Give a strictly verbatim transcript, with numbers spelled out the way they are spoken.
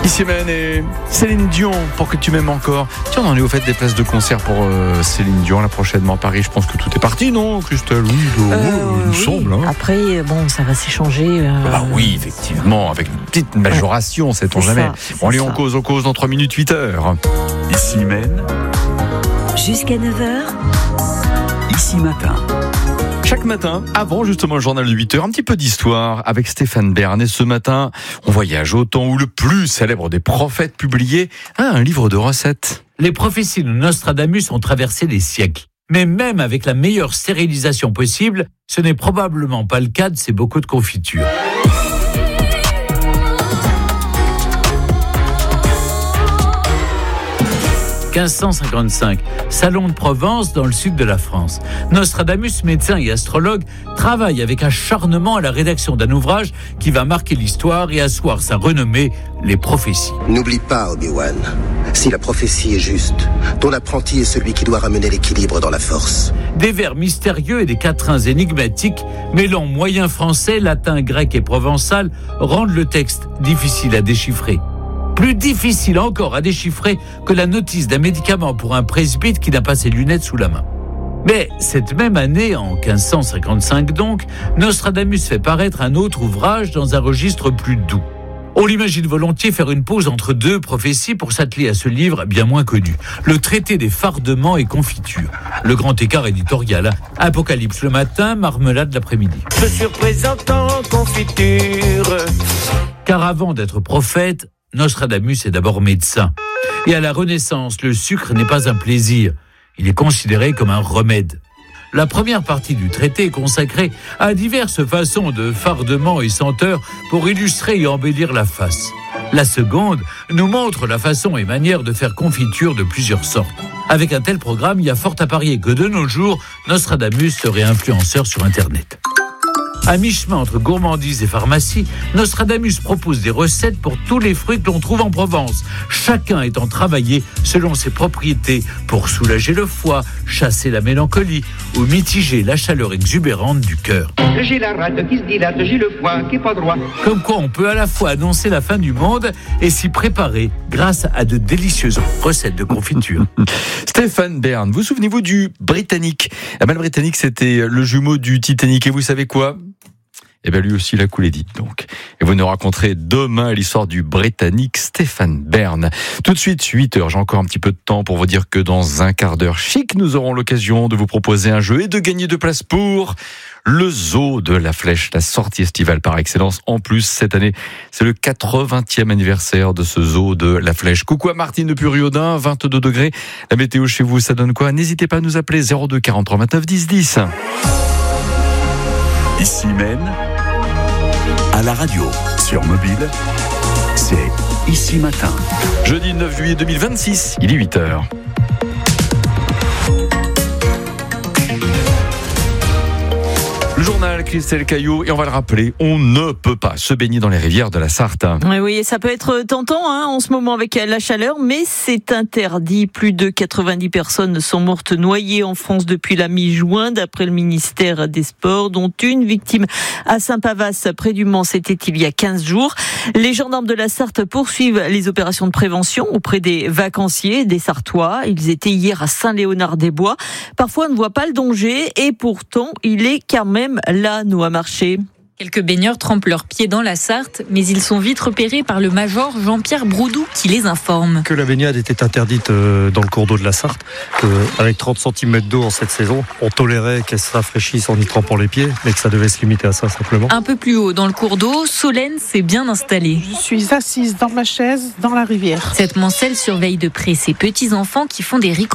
Issimène et Céline Dion, pour que tu m'aimes encore. Tiens, on en est au fait des places de concert pour euh, Céline Dion là prochainement à Paris. Je pense que tout est parti, non, Christelle? Oui, euh, euh, il me oui. semble. Hein. Après, bon, ça va s'échanger. Euh... Ah oui, effectivement, avec une petite majoration, sait-on c'est jamais. ça, c'est On lit en ça. cause, en cause dans trois minutes, huit heures. Issimène, Jusqu'à neuf heures, Ici Matin. Chaque matin, avant justement le journal de huit heures, un petit peu d'histoire avec Stéphane Bern. Et ce matin, on voyage au temps où le plus célèbre des prophètes publiait hein, un livre de recettes. Les prophéties de Nostradamus ont traversé des siècles. Mais même avec la meilleure stérilisation possible, ce n'est probablement pas le cas de ces bocaux de confiture. quinze cent cinquante-cinq, Salon de Provence dans le sud de la France. Nostradamus, médecin et astrologue, travaille avec acharnement à la rédaction d'un ouvrage qui va marquer l'histoire et asseoir sa renommée, les prophéties. N'oublie pas, Obi-Wan, si la prophétie est juste, ton apprenti est celui qui doit ramener l'équilibre dans la force. Des vers mystérieux et des quatrains énigmatiques, mêlant moyen français, latin, grec et provençal, rendent le texte difficile à déchiffrer. Plus difficile encore à déchiffrer que la notice d'un médicament pour un presbyte qui n'a pas ses lunettes sous la main. Mais cette même année, en quinze cent cinquante-cinq donc, Nostradamus fait paraître un autre ouvrage dans un registre plus doux. On l'imagine volontiers faire une pause entre deux prophéties pour s'atteler à ce livre bien moins connu, le traité des fardements et confitures. Le grand écart éditorial, Apocalypse le matin, marmelade l'après-midi. Je suis représentant confiture. Car avant d'être prophète, Nostradamus est d'abord médecin. Et à la Renaissance, le sucre n'est pas un plaisir. Il est considéré comme un remède. La première partie du traité est consacrée à diverses façons de fardements et senteurs pour illustrer et embellir la face. La seconde nous montre la façon et manière de faire confiture de plusieurs sortes. Avec un tel programme, il y a fort à parier que de nos jours, Nostradamus serait influenceur sur Internet. À mi-chemin entre gourmandise et pharmacie, Nostradamus propose des recettes pour tous les fruits que l'on trouve en Provence, chacun étant travaillé selon ses propriétés pour soulager le foie, chasser la mélancolie ou mitiger la chaleur exubérante du cœur. J'ai la rate qui se dilate, j'ai le foie qui est pas droit. Comme quoi on peut à la fois annoncer la fin du monde et s'y préparer grâce à de délicieuses recettes de confiture. Stéphane Bern, vous souvenez-vous du Britannique? Ah ben, le Britannique, c'était le jumeau du Titanic. Et vous savez quoi? Eh bien, lui aussi, il a coulé, dites donc. Et vous nous raconterez demain l'histoire du Britannique Stéphane Bern. Tout de suite, huit heures, j'ai encore un petit peu de temps pour vous dire que dans un quart d'heure chic, nous aurons l'occasion de vous proposer un jeu et de gagner de place pour le Zoo de la Flèche, la sortie estivale par excellence. En plus, cette année, c'est le quatre-vingtième anniversaire de ce Zoo de la Flèche. Coucou à Martine de Puriodin, vingt-deux degrés. La météo chez vous, ça donne quoi? N'hésitez pas à nous appeler zéro deux quarante-trois vingt-neuf dix dix. Issimène, à la radio, sur mobile, c'est Ici Matin. Jeudi neuf juillet deux mille vingt-six, il est huit heures. Le journal Christelle Caillot, et on va le rappeler, on ne peut pas se baigner dans les rivières de la Sarthe. Oui, oui, ça peut être tentant hein, en ce moment avec la chaleur, mais c'est interdit. Plus de quatre-vingt-dix personnes sont mortes noyées en France depuis la mi-juin, d'après le ministère des Sports, dont une victime à Saint-Pavas, près du Mans, c'était il y a quinze jours. Les gendarmes de la Sarthe poursuivent les opérations de prévention auprès des vacanciers, des Sartois. Ils étaient hier à Saint-Léonard-des-Bois. Parfois, on ne voit pas le danger, et pourtant, il est quand même là, Noah Marché. Quelques baigneurs trempent leurs pieds dans la Sarthe, mais ils sont vite repérés par le major Jean-Pierre Broudou qui les informe. Que la baignade était interdite dans le cours d'eau de la Sarthe, qu'avec trente centimètres d'eau en cette saison, on tolérait qu'elle se rafraîchisse en y trempant les pieds, mais que ça devait se limiter à ça simplement. Un peu plus haut dans le cours d'eau, Solène s'est bien installée. Je suis assise dans ma chaise dans la rivière. Cette mancelle surveille de près ses petits-enfants qui font des ricots.